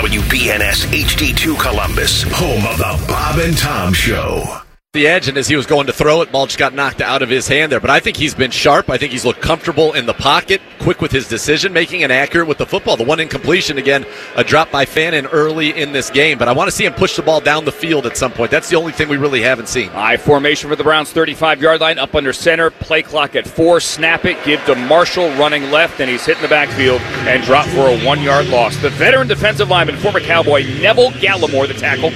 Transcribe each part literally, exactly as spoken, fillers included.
W B N S H D two Columbus, home of the Bob and Tom Show. The edge, and as he was going to throw it, ball just got knocked out of his hand there. But I think he's been sharp. I think he's looked comfortable in the pocket, quick with his decision-making, and accurate with the football. The one incompletion, again, a drop by Fannin early in this game. But I want to see him push the ball down the field at some point. That's the only thing we really haven't seen. High formation for the Browns, thirty-five-yard line, up under center. Play clock at four. Snap it, give to Marshall, running left, and he's hitting the backfield and dropped for a one-yard loss. The veteran defensive lineman, former Cowboy Neville Gallimore, the tackle.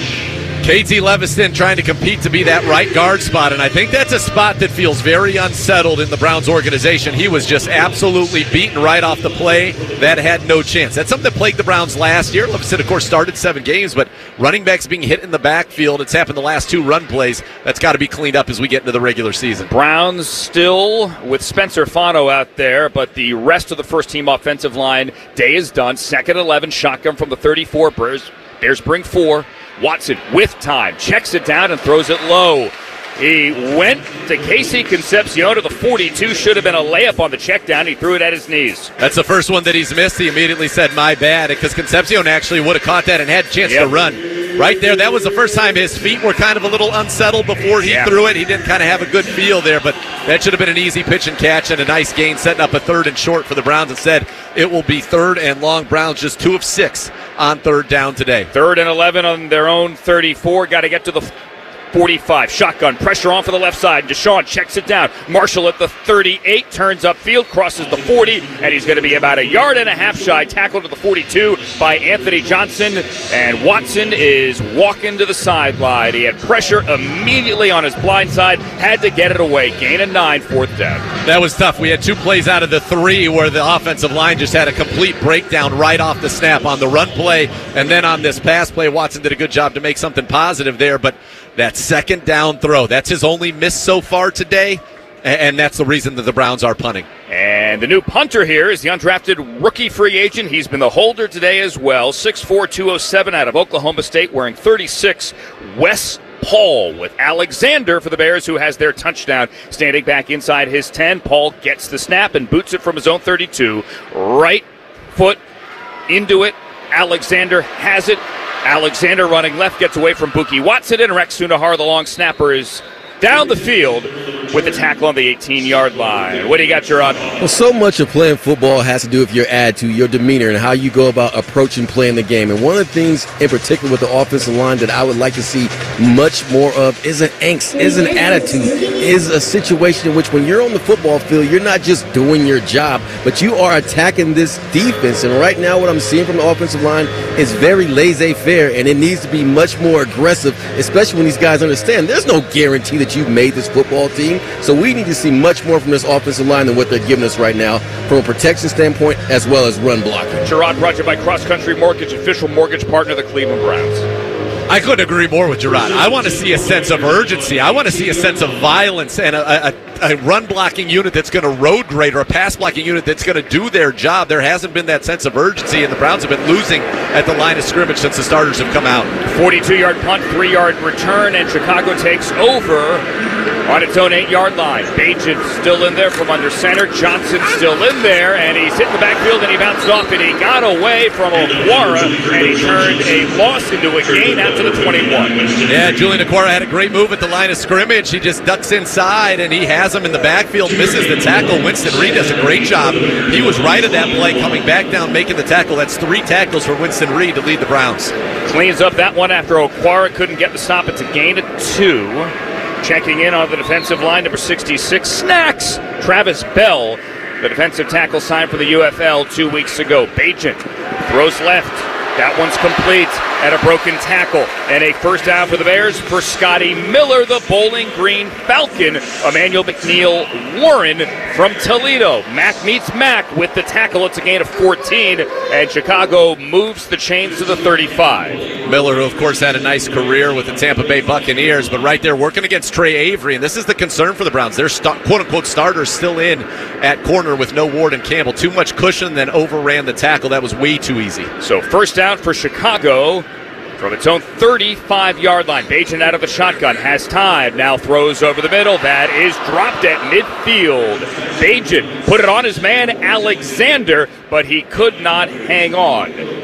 K T Leviston trying to compete to be that right guard spot, and I think that's a spot that feels very unsettled in the Browns organization. He was just absolutely beaten right off the play. That had no chance. That's something that plagued the Browns last year. Leviston, of course, started seven games, but running backs being hit in the backfield, it's happened the last two run plays. That's got to be cleaned up as we get into the regular season. Browns still with Spencer Fano out there, but the rest of the first-team offensive line, day is done. Second eleven, shotgun from the thirty-four. Bears, Bears bring four. Watson with time, checks it down and throws it low. He went to Casey Concepcion to the forty-two. Should have been a layup on the check down. He threw it at his knees. That's the first one that he's missed. He immediately said, my bad, because Concepcion actually would have caught that and had a chance yep. to run. Right there, that was the first time his feet were kind of a little unsettled before he yeah. threw it. He didn't kind of have a good feel there, but that should have been an easy pitch and catch and a nice gain, setting up a third and short for the Browns. Instead, it will be third and long. Browns just two of six on third down today. Third and eleven on their own thirty-four. Got to get to the forty-five. Shotgun, pressure on for the left side. Deshaun checks it down. Marshall at the thirty-eight, turns upfield, crosses the forty, and he's going to be about a yard and a half shy. Tackled to the forty-two by Anthony Johnson, and Watson is walking to the sideline. He had pressure immediately on his blind side, had to get it away. Gain of nine, fourth down. That was tough. We had two plays out of the three where the offensive line just had a complete breakdown right off the snap on the run play, and then on this pass play, Watson did a good job to make something positive there, but that second down throw, that's his only miss so far today, and that's the reason that the Browns are punting. And the new punter here is the undrafted rookie free agent. He's been the holder today as well. six four, two oh seven out of Oklahoma State, wearing thirty-six, Wes Paul with Alexander for the Bears, who has their touchdown. Standing back inside his ten, Paul gets the snap and boots it from his own thirty-two. Right foot into it. Alexander has it. Alexander running left, gets away from Buki Watson, and Rex Sunahar, the long snapper, is down the field with the tackle on the eighteen-yard line. What do you got, Gerard? Well, so much of playing football has to do with your attitude, your demeanor, and how you go about approaching playing the game. And one of the things in particular with the offensive line that I would like to see much more of is an angst, is an attitude, is a situation in which when you're on the football field, you're not just doing your job, but you are attacking this defense. And right now what I'm seeing from the offensive line is very laissez-faire, and it needs to be much more aggressive, especially when these guys understand there's no guarantee that you've made this football team. So we need to see much more from this offensive line than what they're giving us right now from a protection standpoint as well as run blocking. Gerard, brought to you by Cross Country Mortgage, official mortgage partner of the Cleveland Browns. I couldn't agree more with Gerard. I want to see a sense of urgency. I want to see a sense of violence and a, a, a run-blocking unit that's going to road grade, or a pass-blocking unit that's going to do their job. There hasn't been that sense of urgency, and the Browns have been losing at the line of scrimmage since the starters have come out. forty-two-yard punt, three-yard return, and Chicago takes over on its own eight-yard line. Bajan still in there from under center. Johnson still in there, and he's hit the backfield, and he bounced off, and he got away from Okwara, and he turned a loss into a gain out to the twenty-one. Yeah, Julian Okwara had a great move at the line of scrimmage. He just ducks inside, and he has him in the backfield, misses the tackle. Winston Reed does a great job. He was right at that play, coming back down, making the tackle. That's three tackles for Winston Reed to lead the Browns. Cleans up that one after Okwara couldn't get the stop. It's a gain of two. Checking in on the defensive line, number sixty-six, Snacks, Travis Bell, the defensive tackle signed for the U F L two weeks ago. Bajan throws left. That one's complete at a broken tackle. And a first down for the Bears for Scotty Miller, the Bowling Green Falcon. Emmanuel McNeil Warren from Toledo. Mack meets Mack with the tackle. It's a gain of fourteen, and Chicago moves the chains to the thirty-five. Miller, who of course had a nice career with the Tampa Bay Buccaneers, but right there working against Trey Avery, and this is the concern for the Browns. Their st- quote-unquote starters still in at corner with no Ward and Campbell. Too much cushion, then overran the tackle. That was way too easy. So first down for Chicago from its own thirty-five-yard line. Bajan out of the shotgun, has time, now throws over the middle. That is dropped at midfield. Bajan put it on his man Alexander, but he could not hang on.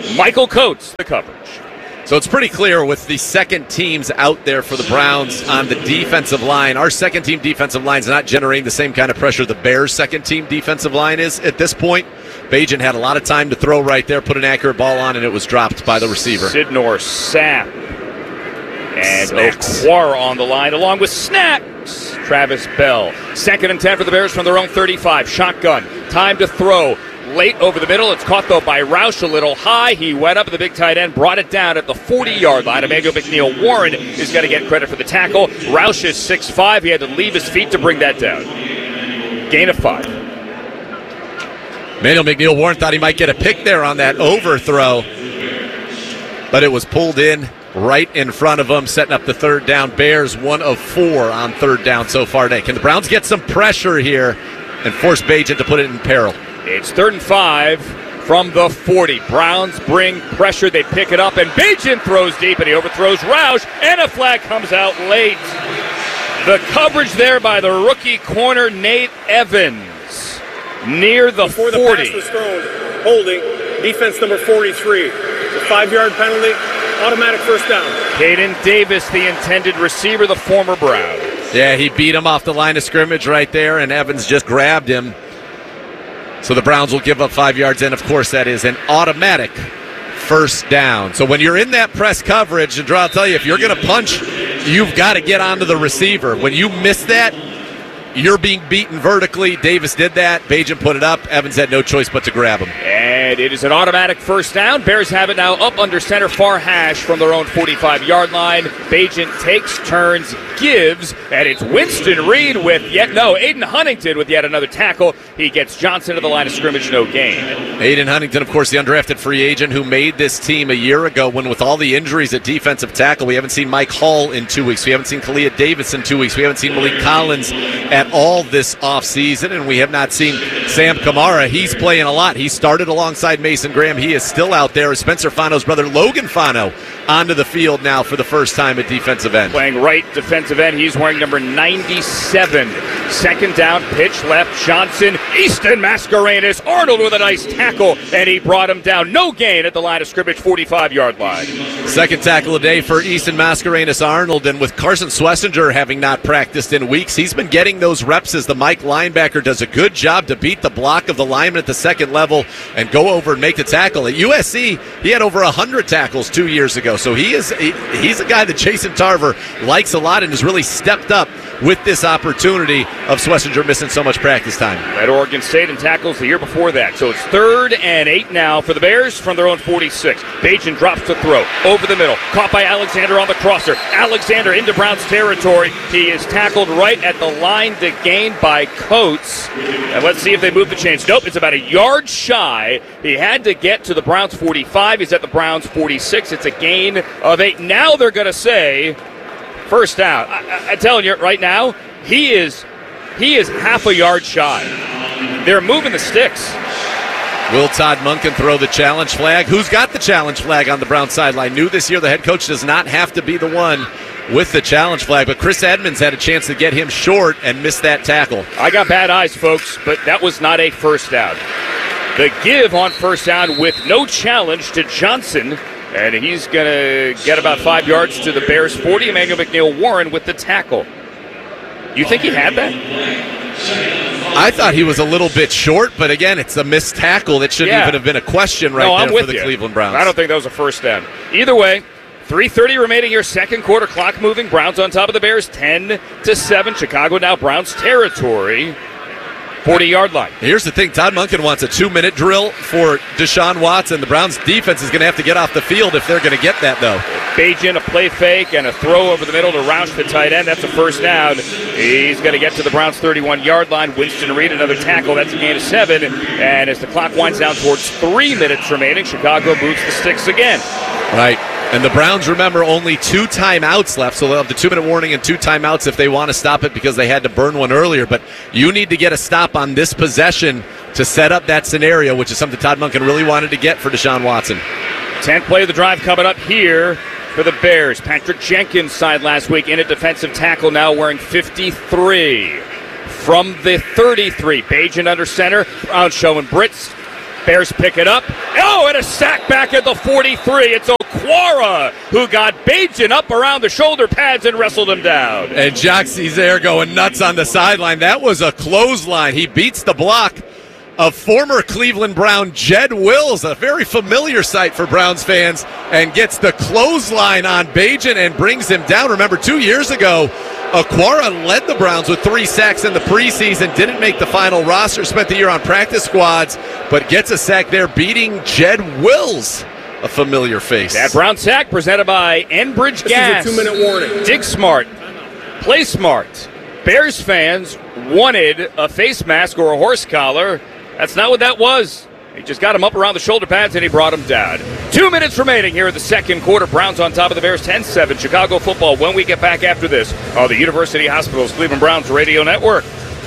Michael Coates, the coverage. So it's pretty clear with the second teams out there for the Browns on the defensive line. Our second team defensive line is not generating the same kind of pressure the Bears' second team defensive line is at this point. Bagent had a lot of time to throw right there, put an accurate ball on, and it was dropped by the receiver. Sidnor, Sapp, and Okwara on the line, along with Snacks. Travis Bell. Second and ten for the Bears from their own thirty-five. Shotgun. Time to throw. Late over the middle. It's caught, though, by Roush a little high. He went up at the big tight end, brought it down at the forty-yard line. Emmanuel McNeil Warren is going to get credit for the tackle. Roush is six five. He had to leave his feet to bring that down. Gain of five. Emmanuel McNeil Warren thought he might get a pick there on that overthrow, but it was pulled in right in front of him, setting up the third down. Bears one of four on third down so far today. Can the Browns get some pressure here and force Bagent to put it in peril? It's third and five from the forty. Browns bring pressure. They pick it up, and Bagent throws deep, and he overthrows Roush, and a flag comes out late. The coverage there by the rookie corner, Nate Evans, near the Before forty. The pass was thrown, holding, defense number forty-three. It's a five-yard penalty, automatic first down. Caden Davis, the intended receiver, the former Brown. Yeah, he beat him off the line of scrimmage right there, and Evans just grabbed him. So the Browns will give up five yards, and, of course, that is an automatic first down. So when you're in that press coverage, and Drew, I'll tell you, if you're going to punch, you've got to get onto the receiver. When you miss that, you're being beaten vertically. Davis did that. Bagent put it up. Evans had no choice but to grab him. And it is an automatic first down. Bears have it now up under center, far hash from their own forty-five-yard line. Bagent takes turns, gives, and it's Winston Reed with yet, no, Aiden Huntington with yet another tackle. He gets Johnson to the line of scrimmage, no gain. Aiden Huntington, of course, the undrafted free agent who made this team a year ago when with all the injuries at defensive tackle, we haven't seen Mike Hall in two weeks. We haven't seen Kalia Davis in two weeks. We haven't seen Malik Collins at all this offseason, and we have not seen Sam Kamara. He's playing a lot. He started alongside Mason Graham. He is still out there. Spencer Fano's brother, Logan Fano, onto the field now for the first time at defensive end. Playing right defensive end. He's wearing number ninety-seven. Second down, pitch left, Johnson, Easton Mascarenas, Arnold with a nice tackle, and he brought him down. No gain at the line of scrimmage, forty-five-yard line. Second tackle a day for Easton Mascarenas Arnold, and with Carson Swessinger having not practiced in weeks, he's been getting those reps as the Mike linebacker does a good job to beat the block of the lineman at the second level and go over and make the tackle. At U S C, he had over one hundred tackles two years ago, so he is he, he's a guy that Jason Tarver likes a lot and has really stepped up with this opportunity of Swessinger missing so much practice time. At Oregon State and tackles the year before that. So it's third and eight now for the Bears from their own forty-six. Bagent drops to throw over the middle. Caught by Alexander on the crosser. Alexander into Browns territory. He is tackled right at the line to gain by Coates. And let's see if they move the chains. Nope, it's about a yard shy. He had to get to the Browns forty-five. He's at the Browns forty-six. It's a gain of eight. Now they're going to say first down. I, I, I'm telling you right now, he is he is half a yard shy. They're moving the sticks. Will Todd Monken throw the challenge flag? Who's got the challenge flag on the Browns sideline? New this year, the head coach does not have to be the one with the challenge flag, but Chris Edmonds had a chance to get him short and missed that tackle. I got bad eyes, folks, but that was not a first down. The give on first down with no challenge to Johnson, and he's going to get about five yards to the Bears' forty. Emmanuel McNeil Warren with the tackle. You think he had that? I thought he was a little bit short, but again, it's a missed tackle that shouldn't Yeah. even have been a question right no, there I'm with for the you. Cleveland Browns. I don't think that was a first down. Either way, three thirty remaining here, second quarter, clock moving. Browns on top of the Bears, ten to seven. Chicago now Browns territory, forty-yard line. Here's the thing. Todd Monken wants a two-minute drill for Deshaun Watson. The Browns defense is going to have to get off the field if they're going to get that, though. Bagent, a play fake, and a throw over the middle to Roush, the tight end. That's a first down. He's going to get to the Browns' thirty-one-yard line. Winston Reed, another tackle. That's a gain of seven. And as the clock winds down towards three minutes remaining, Chicago moves the sticks again. Right. And the Browns, remember, only two timeouts left, so they'll have the two-minute warning and two timeouts if they want to stop it because they had to burn one earlier. But you need to get a stop on this possession to set up that scenario, which is something Todd Monken really wanted to get for Deshaun Watson. tenth play of the drive coming up here for the Bears. Patrick Jenkins signed last week in a defensive tackle, now wearing fifty-three. From the thirty-three, Bagent under center. Browns showing Brits. Bears pick it up. Oh, and a sack back at the forty-three. It's Okwara who got Bajan up around the shoulder pads and wrestled him down. And Joxie's there going nuts on the sideline. That was a clothesline. He beats the block of former Cleveland Brown Jed Wills, a very familiar sight for Browns fans, and gets the clothesline on Bajan and brings him down. Remember, two years ago, Okwara led the Browns with three sacks in the preseason, didn't make the final roster, spent the year on practice squads, but gets a sack there, beating Jed Wills, a familiar face. That Brown sack presented by Enbridge This Gas. is a two-minute warning. Dig smart. Play smart. Bears fans wanted a face mask or a horse collar. That's not what that was. He just got him up around the shoulder pads and he brought him down. Two minutes remaining here in the second quarter. Browns on top of the Bears, ten seven. Chicago football when we get back after this on the University Hospitals Cleveland Browns Radio Network.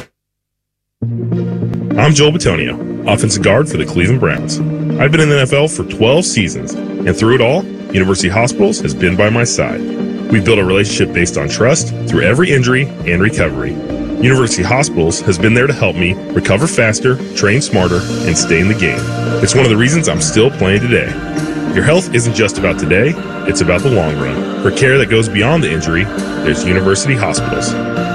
I'm Joel Bitonio, offensive guard for the Cleveland Browns. I've been in the N F L for twelve seasons, and through it all, University Hospitals has been by my side. We've built a relationship based on trust through every injury and recovery. University Hospitals has been there to help me recover faster, train smarter, and stay in the game. It's one of the reasons I'm still playing today. Your health isn't just about today, it's about the long run. For care that goes beyond the injury, there's University Hospitals.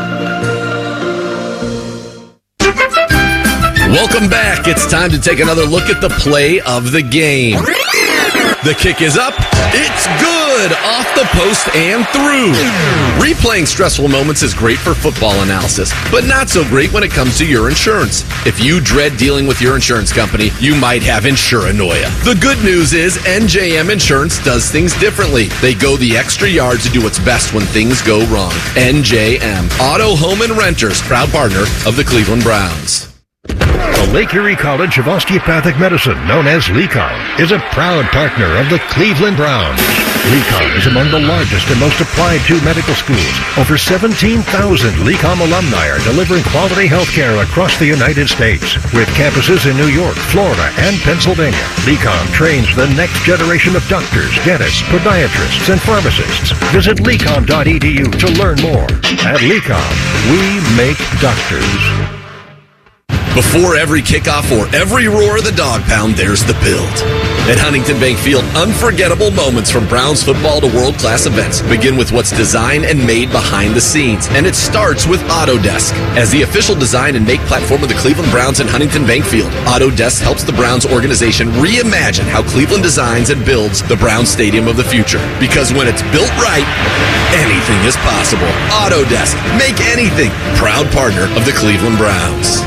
Welcome back. It's time to take another look at the play of the game. The kick is up. It's good. Off the post and through. Replaying stressful moments is great for football analysis, but not so great when it comes to your insurance. If you dread dealing with your insurance company, you might have insuranoia. The good news is N J M Insurance does things differently. They go the extra yard to do what's best when things go wrong. N J M, Auto, Home, and Renters, proud partner of the Cleveland Browns. The Lake Erie College of Osteopathic Medicine, known as LECOM, is a proud partner of the Cleveland Browns. LECOM is among the largest and most applied to medical schools. Over seventeen thousand LECOM alumni are delivering quality health care across the United States. With campuses in New York, Florida, and Pennsylvania, LECOM trains the next generation of doctors, dentists, podiatrists, and pharmacists. Visit lecom dot e d u to learn more. At LECOM, we make doctors. Before every kickoff or every roar of the dog pound, there's the build. At Huntington Bank Field, unforgettable moments from Browns football to world-class events begin with what's designed and made behind the scenes. And it starts with Autodesk. As the official design and make platform of the Cleveland Browns and Huntington Bank Field, Autodesk helps the Browns organization reimagine how Cleveland designs and builds the Browns Stadium of the future. Because when it's built right, anything is possible. Autodesk. Make anything. Proud partner of the Cleveland Browns.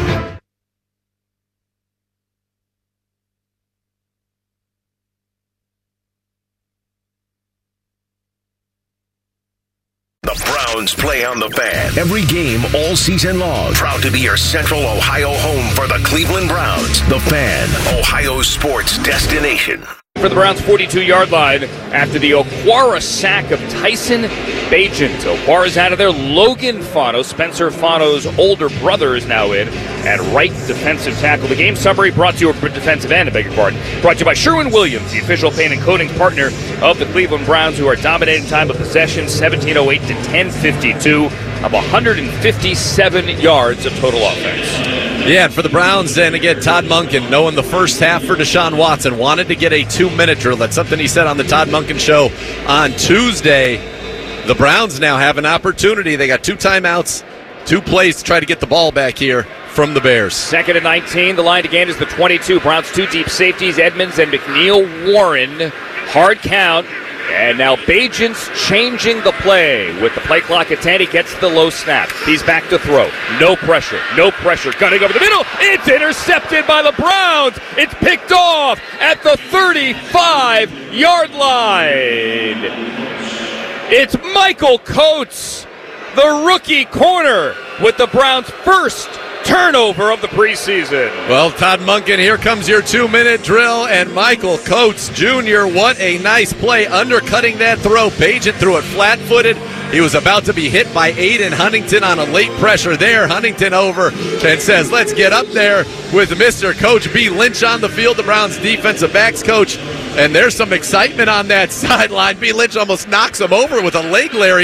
The Browns play on the Fan. Every game all season long. Proud to be your Central Ohio home for the Cleveland Browns. The Fan, Ohio sports destination. For the Browns' forty-two-yard line after the Okwara sack of Tyson Bagent. Okwara's out of there. Logan Fano, Spencer Fano's older brother, is now in at right defensive tackle. The game summary brought to you, or defensive end, I beg your pardon, brought to you by Sherwin-Williams, the official paint and coatings partner of the Cleveland Browns, who are dominating time of possession, seventeen oh eight to ten fifty-two, of one hundred fifty-seven yards of total offense. Yeah, and for the Browns, and again, Todd Monken, knowing the first half for Deshaun Watson, wanted to get a two-minute drill. That's something he said on the Todd Monken Show on Tuesday. The Browns now have an opportunity. They got two timeouts, two plays to try to get the ball back here from the Bears. Second and nineteen. The line to gain is the twenty-two. Browns two deep safeties, Edmonds and McNeil Warren. Hard count. And now Bagent's changing the play. With the play clock at ten, he gets the low snap. He's back to throw. No pressure. No pressure. Gunning over the middle. It's intercepted by the Browns. It's picked off at the thirty-five-yard line. It's Michael Coates, the rookie corner, with the Browns' first turnover of the preseason. Well, Todd Monken, here comes your two-minute drill, and Michael Coates Junior, what a nice play, undercutting that throw. Bagent threw it flat-footed. He was about to be hit by Aiden Huntington on a late pressure there. Huntington over and says, let's get up there with Mister Coach B. Lynch on the field, the Browns defensive backs coach. And there's some excitement on that sideline. B. Lynch almost knocks him over with a leg lariat,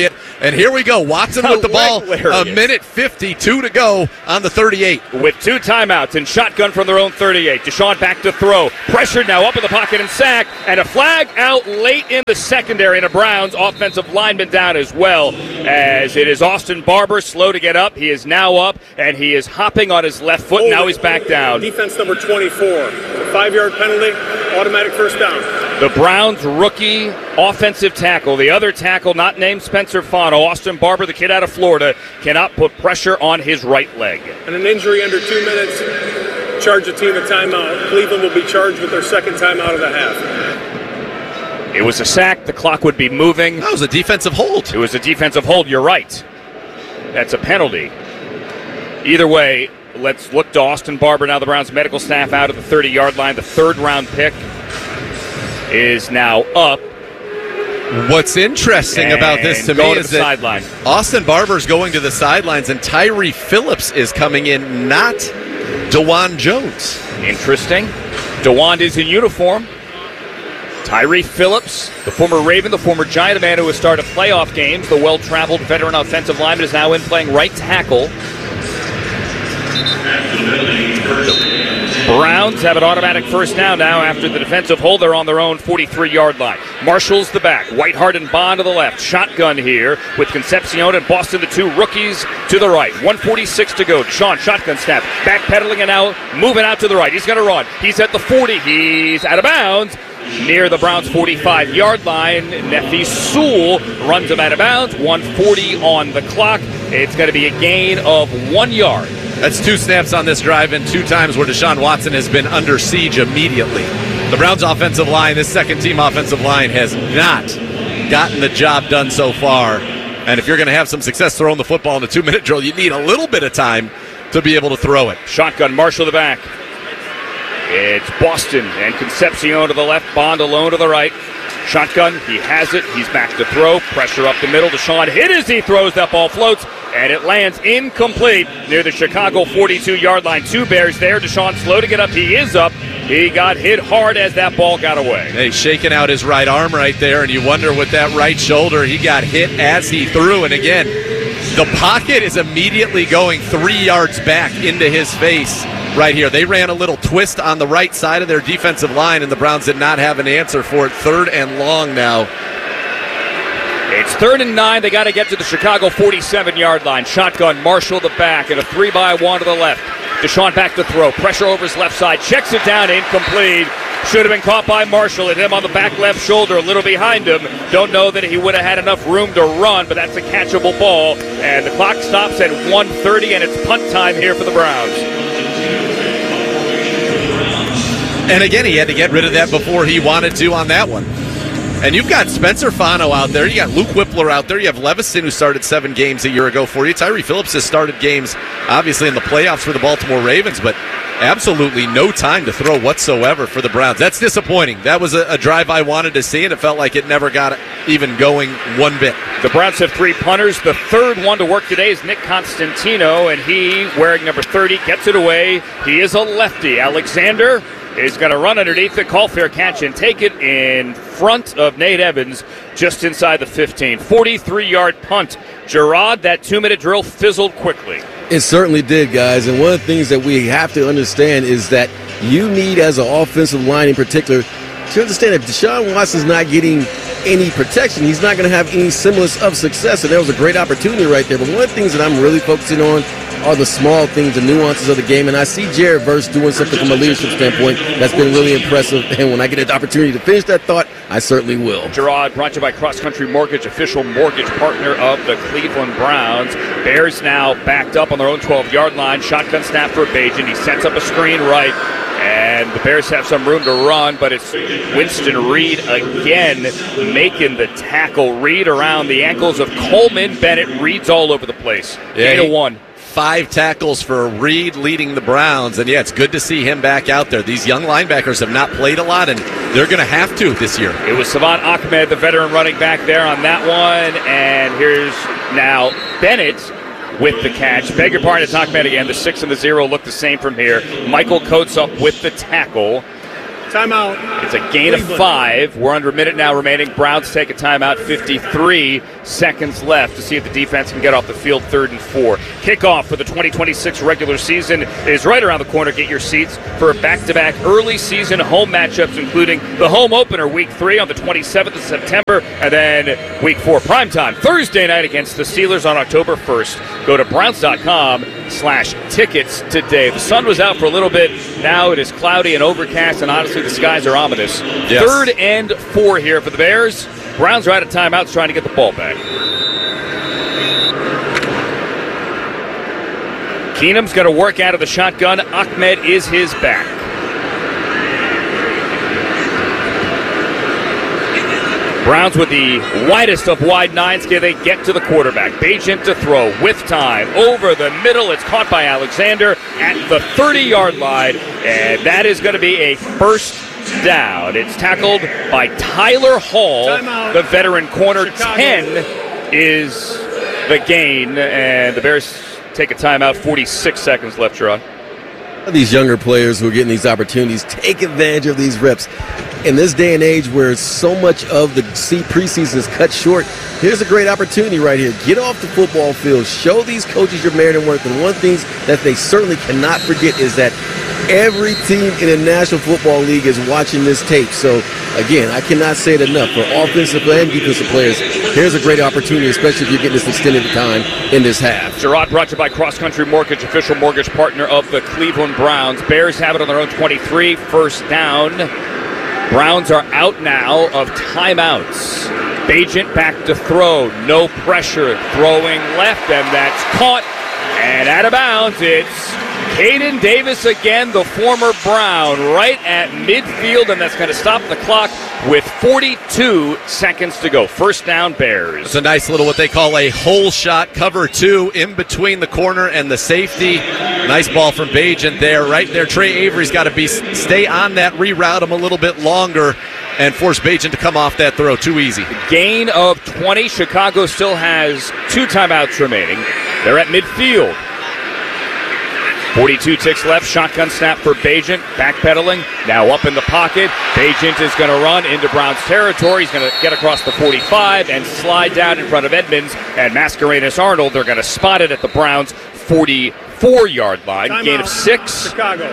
And here we go. Watson with the ball. A minute fifty-two to go on the thirty-eight. With two timeouts and shotgun from their own thirty-eight. Deshaun back to throw. Pressured now up in the pocket and sacked. And a flag out late in the secondary. And a Browns offensive lineman down as well. As it is Austin Barber slow to get up. He is now up. And he is hopping on his left foot. Now he's back down. Defense number twenty-four. A five-yard penalty. Automatic first down. The Browns rookie offensive tackle. The other tackle not named Spencer Fano. Austin Barber, the kid out of Florida, cannot put pressure on his right leg. And an injury under two minutes. Charge the team a timeout. Cleveland will be charged with their second timeout of the half. It was a sack. The clock would be moving. That was a defensive hold. It was a defensive hold. You're right. That's a penalty. Either way, let's look to Austin Barber. Now the Browns medical staff out at the thirty-yard line. The third-round pick is now up. What's interesting and about this to me to is the that sideline. Austin Barber's going to the sidelines and Tyree Phillips is coming in, not DeJuan Jones. Interesting. DeJuan is in uniform. Tyree Phillips, the former Raven, the former Giant, a man who has started playoff games, the well-traveled veteran offensive lineman, is now in playing right tackle. Browns have an automatic first down now after the defensive hold. They're on their own forty-three-yard line. Marshall's the back. Whitehart and Bond to the left. Shotgun here with Concepcion and Boston, the two rookies, to the right. one forty-six to go. Deshaun, shotgun snap. Backpedaling and out, moving out to the right. He's going to run. He's at the forty. He's out of bounds. Near the Browns' forty-five-yard line, Nefi Sewell runs him out of bounds. one forty on the clock. It's going to be a gain of one yard. That's two snaps on this drive and two times where Deshaun Watson has been under siege immediately. The Browns' offensive line, this second-team offensive line, has not gotten the job done so far. And if you're going to have some success throwing the football in a two-minute drill, you need a little bit of time to be able to throw it. Shotgun, Marshall to the back. It's Boston and Concepcion to the left, Bond alone to the right. Shotgun, he has it. He's back to throw. Pressure up the middle. Deshaun hit as he throws. That ball floats, and it lands incomplete near the Chicago forty-two-yard line. Two Bears there. Deshaun slow to get up. He is up. He got hit hard as that ball got away. He's shaking out his right arm right there, and you wonder with that right shoulder, he got hit as he threw. And again, the pocket is immediately going three yards back into his face. Right here. They ran a little twist on the right side of their defensive line, and the Browns did not have an answer for it. Third and long now. It's third and nine. They got to get to the Chicago forty-seven-yard line. Shotgun, Marshall the back, and a three by one to the left. Deshaun back to throw. Pressure over his left side. Checks it down. Incomplete. Should have been caught by Marshall. Hit him on the back left shoulder, a little behind him. Don't know that he would have had enough room to run, but that's a catchable ball. And the clock stops at one thirty, and it's punt time here for the Browns. And again, he had to get rid of that before he wanted to on that one. And you've got Spencer Fano out there. You got Luke Whippler out there. You have Levison, who started seven games a year ago for you. Tyree Phillips has started games, obviously, in the playoffs for the Baltimore Ravens, but absolutely no time to throw whatsoever for the Browns. That's disappointing. That was a, a drive I wanted to see, and it felt like it never got even going one bit. The Browns have three punters. The third one to work today is Nick Constantino, and he, wearing number thirty, gets it away. He is a lefty. Alexander is going to run underneath it, call fair catch, and take it in front of Nate Evans just inside the fifteen. forty-three-yard punt. Gerard, that two-minute drill fizzled quickly. It certainly did, guys. And one of the things that we have to understand is that you need, as an offensive line in particular, to understand that Deshaun Watson's not getting any protection. He's not going to have any semblance of success. And there was a great opportunity right there. But one of the things that I'm really focusing on are the small things, the nuances of the game. And I see Jared Verse doing something from a leadership standpoint that's been really impressive. And when I get an opportunity to finish that thought, I certainly will. Gerard, brought to you by Cross Country Mortgage, official mortgage partner of the Cleveland Browns. Bears now backed up on their own twelve-yard line. Shotgun snap for Bajan. He sets up a screen right. And the Bears have some room to run, but it's Winston Reed again making the tackle. Reed around the ankles of Coleman Bennett. Reed's all over the place. Yeah, Gain of one. Five tackles for Reed leading the Browns. And, yeah, it's good to see him back out there. These young linebackers have not played a lot, and they're going to have to this year. It was Savant Ahmed, the veteran running back there on that one. And here's now Bennett with the catch. Beg your pardon, it's Ahmed again. The six and the zero look the same from here. Michael Coates up with the tackle. Timeout. It's a gain Cleveland. of five. We're under a minute now remaining. Browns take a timeout. fifty-three seconds left to see if the defense can get off the field. Third and four. Kickoff for the twenty twenty-six regular season is right around the corner. Get your seats for back-to-back early season home matchups, including the home opener week three on the twenty-seventh of September, and then week four primetime Thursday night against the Steelers on October first. Go to Browns.com slash tickets today. The sun was out for a little bit. Now it is cloudy and overcast, and honestly, the skies are ominous. Yes. Third and four here for the Bears. Browns are out of timeouts trying to get the ball back. Keenum's going to work out of the shotgun. Ahmed is his back. Browns with the widest of wide nines. Can they get to the quarterback? Bagent to throw with time. Over the middle. It's caught by Alexander at the thirty-yard line. And that is going to be a first down. It's tackled by Tyler Hall, Timeout. the veteran corner. Chicago. ten is the gain. And the Bears take a timeout. forty-six seconds left, Gerard. These younger players who are getting these opportunities take advantage of these reps. In this day and age where so much of the preseason is cut short, here's a great opportunity right here. Get off the football field. Show these coaches your merit and worth. And one of the things that they certainly cannot forget is that every team in the National Football League is watching this tape. So, again, I cannot say it enough. For offensive and defensive players, here's a great opportunity, especially if you're getting this extended time in this half. Gerard brought to you by Cross Country Mortgage, official mortgage partner of the Cleveland Browns. Bears have it on their own twenty-three, first down. Browns are out now of timeouts. Bagent back to throw. No pressure. Throwing left, and that's caught. And out of bounds, it's Caden Davis again, the former Brown, right at midfield, and that's going to stop the clock with forty-two seconds to go. First down, Bears. It's a nice little what they call a hole shot, cover two, in between the corner and the safety. Nice ball from Bagent there, right there. Trey Avery's got to be stay on that, reroute him a little bit longer, and force Bagent to come off that throw. Too easy. Gain of twenty. Chicago still has two timeouts remaining. They're at midfield. forty-two ticks left. Shotgun snap for Bagent. Backpedaling. Now up in the pocket. Bagent is going to run into Browns territory. He's going to get across the forty-five and slide down in front of Edmonds and Mascarenas Arnold. They're going to spot it at the Browns' forty-four-yard line. Timeout. Gain of six. Chicago.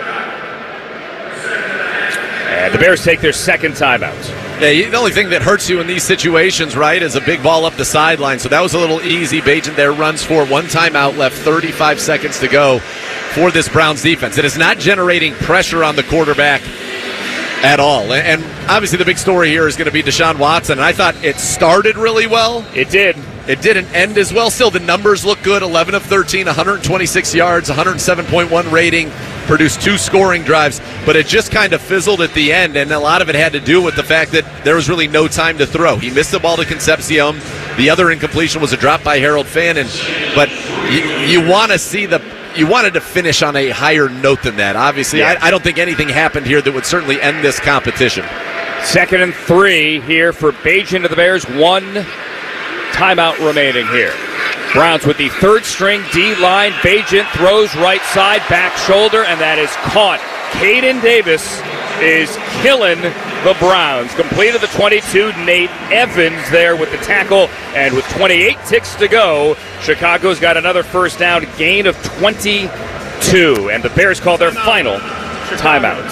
And the Bears take their second timeout. Yeah, the only thing that hurts you in these situations, right, is a big ball up the sideline. So that was a little easy. Bagent there runs for one timeout left, thirty-five seconds to go for this Browns defense. It is not generating pressure on the quarterback at all. And obviously the big story here is going to be Deshaun Watson. And I thought it started really well. It did. It didn't end as well. Still, the numbers look good. eleven of thirteen, one hundred twenty-six yards, one hundred seven point one rating, produced two scoring drives. But it just kind of fizzled at the end, and a lot of it had to do with the fact that there was really no time to throw. He missed the ball to Concepcion. The other incompletion was a drop by Harold Fannin. But you, you want to see the you wanted to finish on a higher note than that. Obviously, yeah. I, I don't think anything happened here that would certainly end this competition. Second and three here for Bagent of the Bears. One timeout remaining here. Browns with the third string D-line. Bagent throws right side, back shoulder, and that is caught. Caden Davis is killing the Browns. Completed the twenty-two. Nate Evans there with the tackle, and with twenty-eight ticks to go, Chicago's got another first down, gain of twenty-two, and the Bears call their final timeout.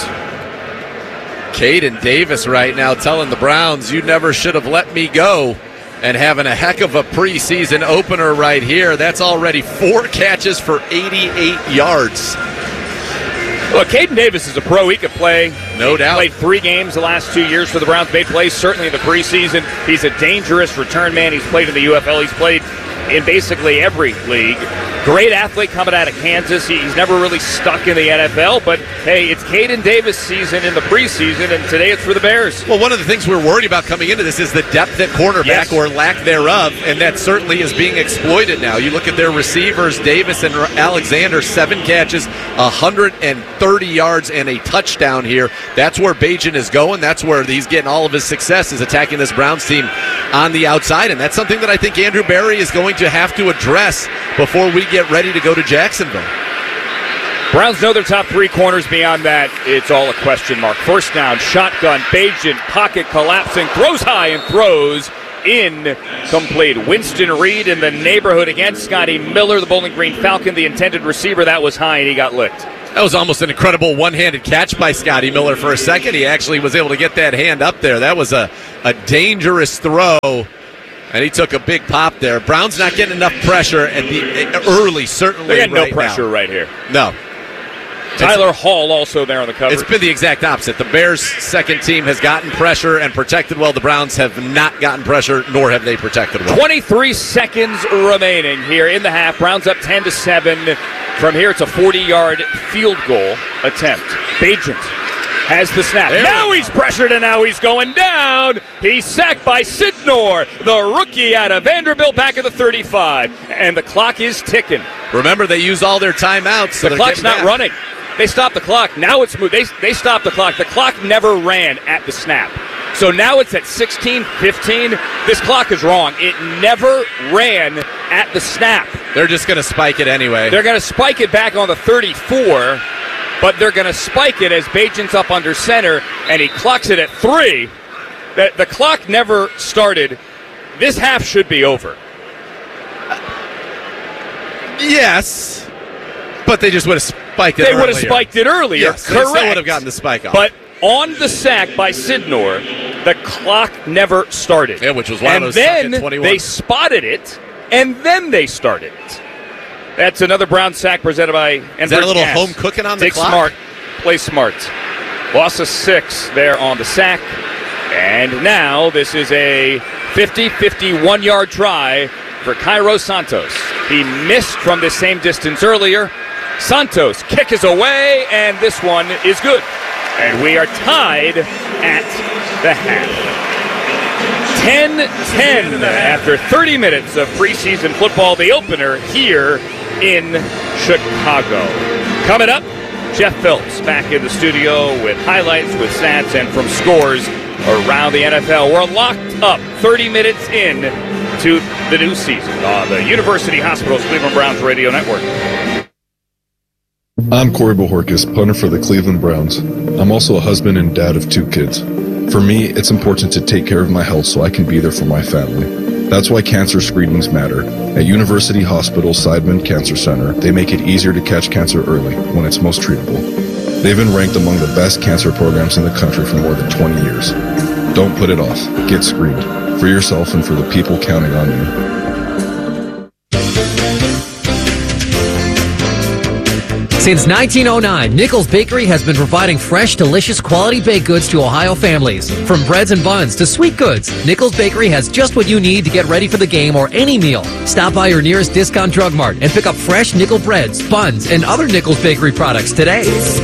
Caden Davis right now telling the Browns, you never should have let me go. And having a heck of a preseason opener right here. That's already four catches for eighty-eight yards. Look, Caden Davis is a pro. He could play. No doubt. Played three games the last two years for the Browns. Made plays certainly in the preseason. He's a dangerous return man. He's played in the U F L. He's played in basically every league. Great athlete coming out of Kansas. He, he's never really stuck in the N F L, but hey, it's Caden Davis season in the preseason, and today it's for the Bears. Well, one of the things we're worried about coming into this is the depth at cornerback, yes, or lack thereof, and that certainly is being exploited now. You look at their receivers, Davis and Alexander, seven catches, one hundred thirty yards, and a touchdown here. That's where Bagent is going. That's where he's getting all of his success, is attacking this Browns team on the outside, and that's something that I think Andrew Berry is going to have to address before we get ready to go to Jacksonville. Browns know their top three corners. Beyond that, it's all a question mark. First down, shotgun, Bagent, pocket collapsing, throws high and throws incomplete. Winston Reed in the neighborhood against Scotty Miller, the Bowling Green Falcon, the intended receiver. That was high, and he got licked. That was almost an incredible one-handed catch by Scotty Miller for a second. He actually was able to get that hand up there. That was a, a dangerous throw, and he took a big pop there. Brown's not getting enough pressure at the early, certainly. They got no right pressure now. right here. No. Tyler Hall also there on the cover. It's been the exact opposite. The Bears' second team has gotten pressure and protected well. The Browns have not gotten pressure, nor have they protected well. twenty-three seconds remaining here in the half. Browns up ten to seven. From here, it's a forty-yard field goal attempt. Bagent has the snap. There now he's pressured, and now he's going down. He's sacked by Sidnor, the rookie out of Vanderbilt, back at the thirty-five. And the clock is ticking. Remember, they used all their timeouts. So the clock's not back. running. They stopped the clock. Now it's moved. They, they stopped the clock. The clock never ran at the snap. So now it's at sixteen fifteen. This clock is wrong. It never ran at the snap. They're just going to spike it anyway. They're going to spike it back on the thirty-four, but they're going to spike it as Bagent's up under center, and he clocks it at three. The, the clock never started. This half should be over. Yes, but they just would have spiked it They earlier. would have spiked it earlier. Yes, correct. They still would have gotten the spike off. But on the sack by Sidnor, the clock never started. Yeah, which was why and it was then at twenty-one. They spotted it, and then they started it. That's another Brown sack presented by Enbridge Is that a little Gas. home cooking on the Dick clock? Smart, play smart. Loss of six there on the sack. And now this is a fifty fifty-one yard try for Cairo Santos. He missed from the same distance earlier. Santos' kick is away, and this one is good. And we are tied at the half. ten ten after thirty minutes of preseason football, the opener here in Chicago. Coming up, Jeff Phelps back in the studio with highlights, with stats, and from scores around the N F L. We're locked up thirty minutes in to the new season on the University Hospitals Cleveland Browns Radio Network. I'm Corey Bohorkis, punter for the Cleveland Browns. I'm also a husband and dad of two kids. For me, it's important to take care of my health so I can be there for my family. That's why cancer screenings matter. At University Hospital Seidman Cancer Center, they make it easier to catch cancer early when it's most treatable. They've been ranked among the best cancer programs in the country for more than twenty years. Don't put it off. Get screened. For yourself and for the people counting on you. Since nineteen oh nine, Nichols Bakery has been providing fresh, delicious, quality baked goods to Ohio families. From breads and buns to sweet goods, Nichols Bakery has just what you need to get ready for the game or any meal. Stop by your nearest Discount Drug Mart and pick up fresh Nichols breads, buns, and other Nichols Bakery products today.